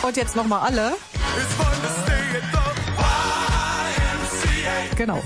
Und jetzt nochmal alle. Genau.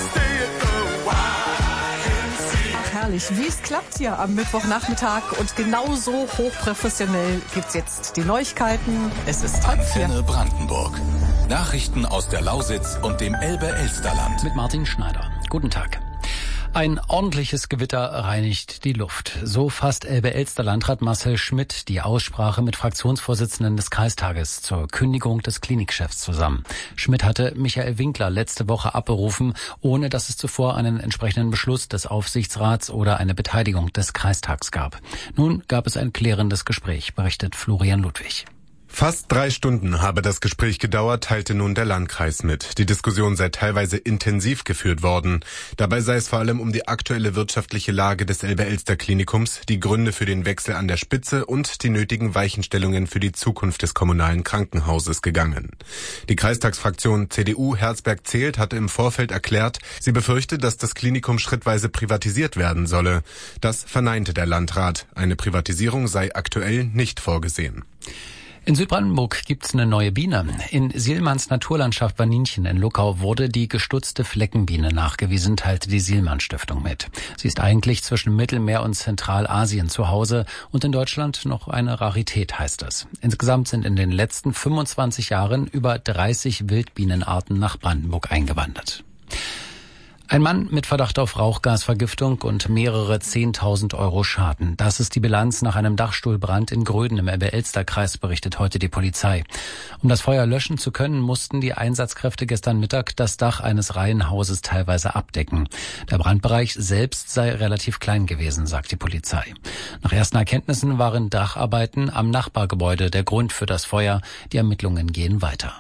Ach, herrlich. Wie es klappt hier am Mittwochnachmittag und genauso hochprofessionell gibt's jetzt die Neuigkeiten. Es ist halb 4. Antenne Brandenburg. Nachrichten aus der Lausitz und dem Elbe-Elsterland. Mit Martin Schneider. Guten Tag. Ein ordentliches Gewitter reinigt die Luft. So fasst Elbe-Elster-Landrat Marcel Schmidt die Aussprache mit Fraktionsvorsitzenden des Kreistages zur Kündigung des Klinikchefs zusammen. Schmidt hatte Michael Winkler letzte Woche abberufen, ohne dass es zuvor einen entsprechenden Beschluss des Aufsichtsrats oder eine Beteiligung des Kreistags gab. Nun gab es ein klärendes Gespräch, berichtet Florian Ludwig. Fast 3 Stunden habe das Gespräch gedauert, teilte nun der Landkreis mit. Die Diskussion sei teilweise intensiv geführt worden. Dabei sei es vor allem um die aktuelle wirtschaftliche Lage des Elbe-Elster-Klinikums, die Gründe für den Wechsel an der Spitze und die nötigen Weichenstellungen für die Zukunft des kommunalen Krankenhauses gegangen. Die Kreistagsfraktion CDU Herzberg-Zehlt hatte im Vorfeld erklärt, sie befürchte, dass das Klinikum schrittweise privatisiert werden solle. Das verneinte der Landrat. Eine Privatisierung sei aktuell nicht vorgesehen. In Südbrandenburg gibt's eine neue Biene. In Sielmanns Naturlandschaft Baninchen in Luckau wurde die gestutzte Fleckenbiene nachgewiesen, teilte die Sielmann-Stiftung mit. Sie ist eigentlich zwischen Mittelmeer und Zentralasien zu Hause und in Deutschland noch eine Rarität, heißt es. Insgesamt sind in den letzten 25 Jahren über 30 Wildbienenarten nach Brandenburg eingewandert. Ein Mann mit Verdacht auf Rauchgasvergiftung und mehrere 10.000 Euro Schaden. Das ist die Bilanz nach einem Dachstuhlbrand in Gröden im Elbe-Elster-Kreis, berichtet heute die Polizei. Um das Feuer löschen zu können, mussten die Einsatzkräfte gestern Mittag das Dach eines Reihenhauses teilweise abdecken. Der Brandbereich selbst sei relativ klein gewesen, sagt die Polizei. Nach ersten Erkenntnissen waren Dacharbeiten am Nachbargebäude der Grund für das Feuer. Die Ermittlungen gehen weiter.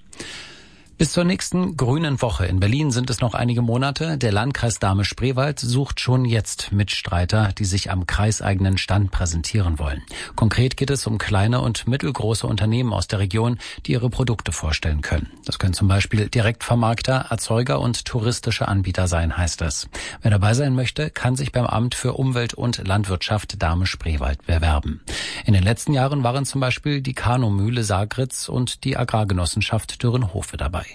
Bis zur nächsten Grünen Woche in Berlin sind es noch einige Monate. Der Landkreis Dahme-Spreewald sucht schon jetzt Mitstreiter, die sich am kreiseigenen Stand präsentieren wollen. Konkret geht es um kleine und mittelgroße Unternehmen aus der Region, die ihre Produkte vorstellen können. Das können zum Beispiel Direktvermarkter, Erzeuger und touristische Anbieter sein, heißt es. Wer dabei sein möchte, kann sich beim Amt für Umwelt und Landwirtschaft Dahme-Spreewald bewerben. In den letzten Jahren waren zum Beispiel die Kanumühle Sagritz und die Agrargenossenschaft Dürrenhofe dabei.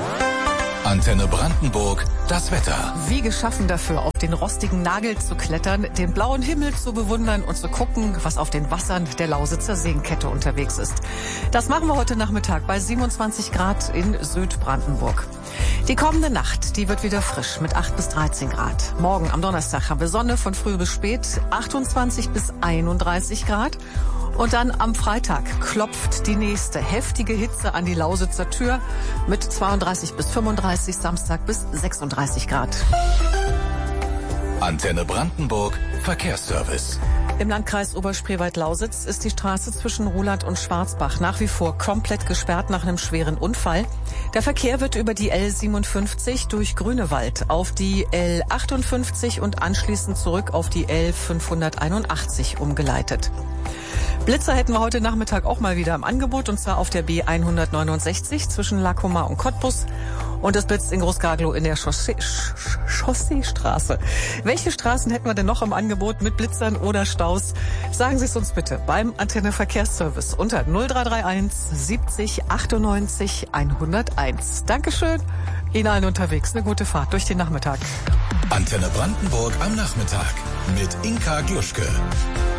Antenne Brandenburg, das Wetter. Wie geschaffen dafür, auf den rostigen Nagel zu klettern, den blauen Himmel zu bewundern und zu gucken, was auf den Wassern der Lausitzer Seenkette unterwegs ist. Das machen wir heute Nachmittag bei 27 Grad in Südbrandenburg. Die kommende Nacht, die wird wieder frisch mit 8 bis 13 Grad. Morgen am Donnerstag haben wir Sonne von früh bis spät, 28 bis 31 Grad. Und dann am Freitag klopft die nächste heftige Hitze an die Lausitzer Tür mit 32 bis 35, Samstag bis 36 Grad. Antenne Brandenburg, Verkehrsservice. Im Landkreis Oberspreewald-Lausitz ist die Straße zwischen Ruhland und Schwarzbach nach wie vor komplett gesperrt nach einem schweren Unfall. Der Verkehr wird über die L57 durch Grünewald auf die L58 und anschließend zurück auf die L581 umgeleitet. Blitzer hätten wir heute Nachmittag auch mal wieder im Angebot, und zwar auf der B169 zwischen Lacoma und Cottbus. Und es blitzt in Groß-Garglow in der Chausseestraße. Welche Straßen hätten wir denn noch im Angebot mit Blitzern oder Staus? Sagen Sie es uns bitte beim Antenne Verkehrsservice unter 0331 70 98 101. Dankeschön. Ihnen allen unterwegs eine gute Fahrt durch den Nachmittag. Antenne Brandenburg am Nachmittag mit Inka Gluschke.